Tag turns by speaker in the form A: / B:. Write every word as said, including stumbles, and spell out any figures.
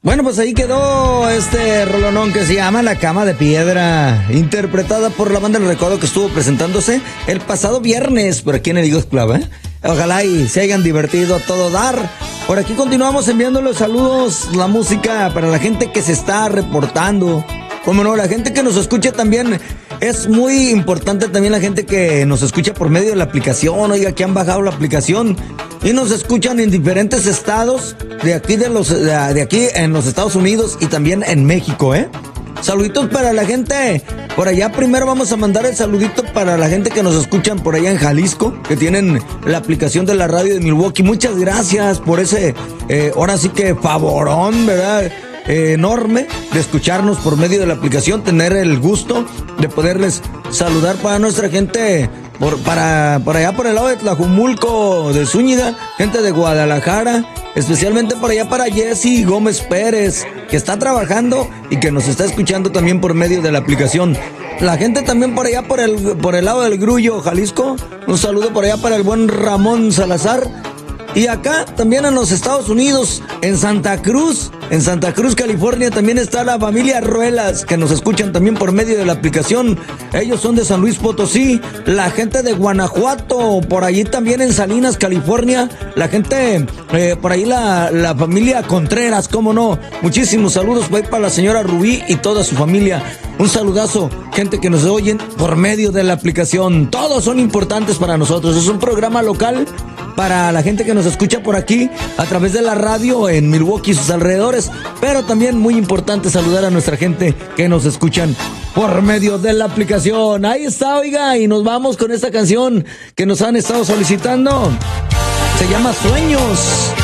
A: Bueno, pues ahí quedó este rolonón que se llama La Cama de Piedra, interpretada por la banda del Recodo, que estuvo presentándose el pasado viernes por aquí en el Eagles Club, ¿eh? Ojalá y se hayan divertido a todo dar. Por aquí continuamos enviando los saludos, la música para la gente que se está reportando. Como no, la gente que nos escucha también. Es muy importante también la gente que nos escucha por medio de la aplicación. Oiga, que han bajado la aplicación y nos escuchan en diferentes estados de aquí de los de, de aquí en los Estados Unidos y también en México, ¿eh? Saluditos para la gente por allá. Primero vamos a mandar el saludito para la gente que nos escuchan por allá en Jalisco, que tienen la aplicación de la radio de Milwaukee. Muchas gracias por ese, eh, ahora sí que favorón, ¿verdad? Eh, enorme de escucharnos por medio de la aplicación, tener el gusto de poderles saludar para nuestra gente por, para, por allá por el lado de Tlajumulco, de Zúñiga, gente de Guadalajara, especialmente por allá para Jessy Gómez Pérez, que está trabajando y que nos está escuchando también por medio de la aplicación. La gente también por allá por el, por el lado del Grullo, Jalisco, un saludo por allá para el buen Ramón Salazar. Y acá también en los Estados Unidos, en Santa Cruz, en Santa Cruz, California, también está la familia Ruelas, que nos escuchan también por medio de la aplicación. Ellos son de San Luis Potosí. La gente de Guanajuato, por allí también en Salinas, California. La gente, eh, por ahí la, la familia Contreras, cómo no. Muchísimos saludos por ahí para la señora Rubí y toda su familia. Un saludazo, gente que nos oyen por medio de la aplicación. Todos son importantes para nosotros. Es un programa local para la gente que nos escucha por aquí a través de la radio en Milwaukee y sus alrededores, pero también muy importante saludar a nuestra gente que nos escuchan por medio de la aplicación. Ahí está, oiga, y nos vamos con esta canción que nos han estado solicitando. Se llama Sueños.